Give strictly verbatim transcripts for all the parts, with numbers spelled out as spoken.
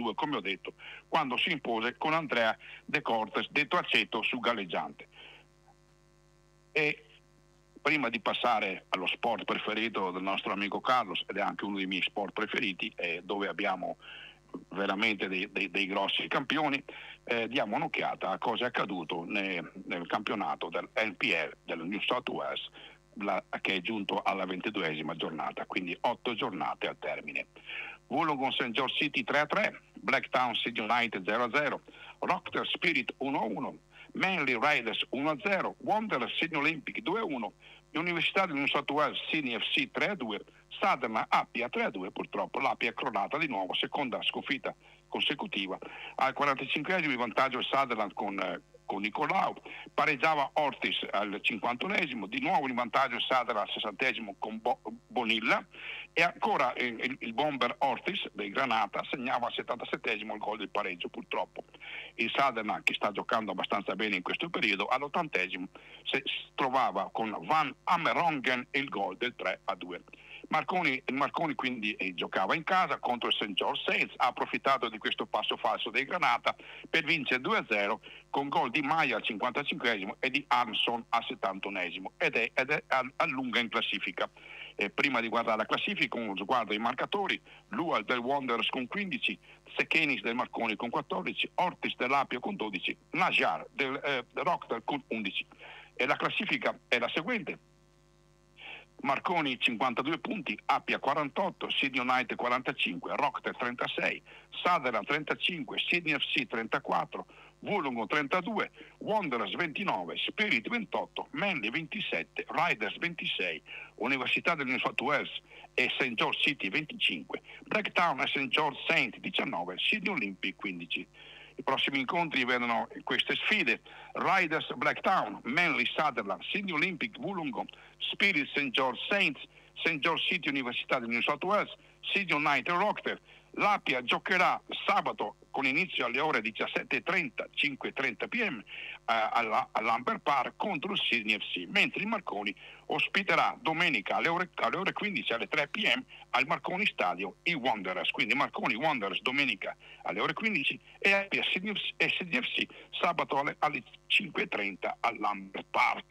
due, come ho detto, quando si impose con Andrea De Cortes, detto Aceto, su galleggiante. E prima di passare allo sport preferito del nostro amico Carlos, ed è anche uno dei miei sport preferiti, eh, dove abbiamo veramente dei, dei, dei grossi campioni, eh, diamo un'occhiata a cosa è accaduto ne, nel campionato del N P L del New South Wales, la, che è giunto alla ventiduesima giornata, quindi otto giornate al termine. Wollongong Saint George City tre a tre, Blacktown City United zero a zero, Rockter Spirit uno a uno, Manly Riders uno a zero, Wanderers Sydney Olympic due a uno, Università del New South Wales Sydney F C tre a due, Sutherland Appia tre a due. Purtroppo l'Appia è crollata di nuovo, seconda sconfitta consecutiva. Al quarantacinquesimo in vantaggio il Sutherland con, eh, con Nicolau, pareggiava Ortiz al cinquantunesimo, di nuovo in vantaggio il Sutherland al sessantesimo con Bo- Bonilla, e ancora il, il, il bomber Ortiz dei Granata segnava al settantasettesimo il gol del pareggio. Purtroppo il Sutherland, che sta giocando abbastanza bene in questo periodo, all'ottantesimo si trovava con Van Amerongen il gol del tre a due. Marconi, Marconi quindi eh, giocava in casa contro il Saint George Saints, ha approfittato di questo passo falso dei Granata per vincere due a zero con gol di Maia al cinquantacinquesimo e di Armson al settantunesimo, ed è, ed è allunga in classifica. Eh, prima di guardare la classifica, uno sguardo ai marcatori: Lual del Wanderers con quindici, Sekenis del Marconi con quattordici, Ortiz dell'Apio con dodici, Najar del eh, Rockdale con undici. E la classifica è la seguente: Marconi cinquantadue punti, Appia quarantotto, Sydney United quarantacinque, Rockter trentasei, Sutherland trentacinque, Sydney F C trentaquattro, Wollongong trentadue, Wanderers ventinove, Spirit ventotto, Manly ventisette, Riders ventisei, Università del New South Wales e Saint George City venticinque, Blacktown e Saint George Saint diciannove, Sydney Olympic quindici. I prossimi incontri vedono queste sfide: Riders Blacktown, Manly Sutherland, Sydney Olympic Wollongong, Spirit Saint George Saints, Saint George City Università del New South Wales, Sydney United Rockter. L'Appia giocherà sabato con inizio alle ore diciassette e trenta, cinque e trenta p m eh, all'Amber Park contro il Sydney F C, mentre il Marconi ospiterà domenica alle ore, alle ore quindici, alle tre p m al Marconi Stadio i Wanderers. Quindi Marconi Wanderers domenica alle ore quindici e Appia Sydney F C sabato alle, alle cinque e trenta all'Amber Park.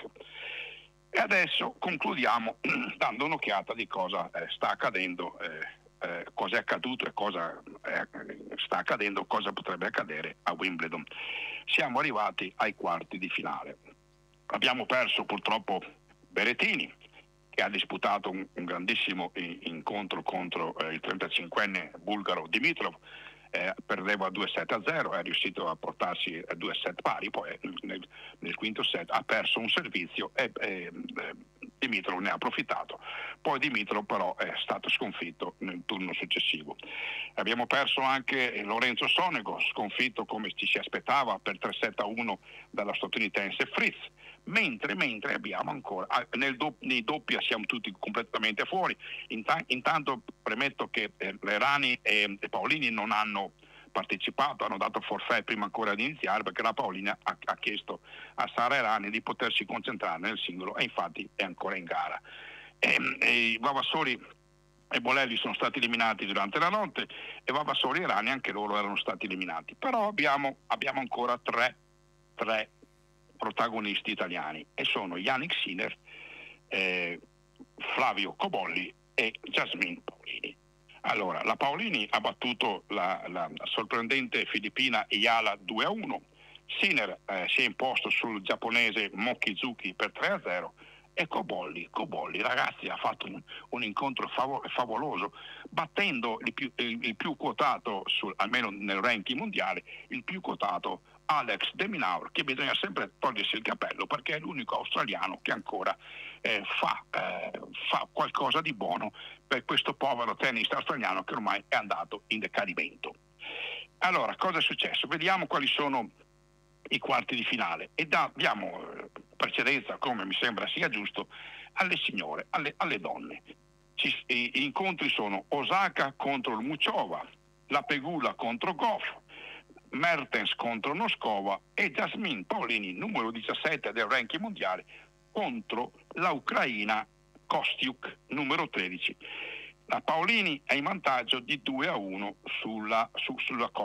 E adesso concludiamo dando un'occhiata di cosa eh, sta accadendo, eh, eh, cosa è accaduto e cosa eh, sta accadendo, cosa potrebbe accadere a Wimbledon. Siamo arrivati ai quarti di finale. Abbiamo perso purtroppo Berrettini, che ha disputato un, un grandissimo incontro contro eh, il trentacinquenne bulgaro Dimitrov. Eh, perdeva due sette a zero, è riuscito a portarsi a due set pari, poi nel, nel quinto set ha perso un servizio e eh, Dimitrov ne ha approfittato. Poi Dimitrov però è stato sconfitto nel turno successivo. Abbiamo perso anche Lorenzo Sonego, sconfitto come ci si aspettava per tre sette a uno dalla statunitense Fritz. Mentre, mentre abbiamo ancora, nel do, nei doppi siamo tutti completamente fuori. Intan, intanto premetto che eh, Lerani e, e Paolini non hanno partecipato, hanno dato forfait prima ancora di iniziare, perché la Paolina ha, ha chiesto a Sara Errani di potersi concentrare nel singolo e infatti è ancora in gara. E, e Vavassori e Bolelli sono stati eliminati durante la notte e Vavassori e Errani anche loro erano stati eliminati. Però abbiamo, abbiamo ancora tre, tre protagonisti italiani e sono Yannick Sinner, eh, Flavio Cobolli e Jasmine Paolini. Allora, la Paolini ha battuto la, la sorprendente filippina Ayala due a uno, Sinner eh, si è imposto sul giapponese Mochizuki per tre a zero e Cobolli, Cobolli ragazzi ha fatto un, un incontro fav- favoloso, battendo il più, il, il più quotato, sul, almeno nel ranking mondiale, il più quotato Alex de Minaur, che bisogna sempre togliersi il cappello perché è l'unico australiano che ancora eh, fa, eh, fa qualcosa di buono per questo povero tennista australiano che ormai è andato in decadimento. Allora, cosa è successo? Vediamo quali sono i quarti di finale e da, diamo eh, precedenza, come mi sembra sia giusto, alle signore, alle, alle donne. Ci, i, gli incontri sono Osaka contro il Muchova, la Pegula contro Goff, Mertens contro Noskova e Jasmine Paolini, numero diciassette del ranking mondiale, contro la ucraina Kostiuk, numero tredici. La Paolini è in vantaggio di due a uno sulla, su, sulla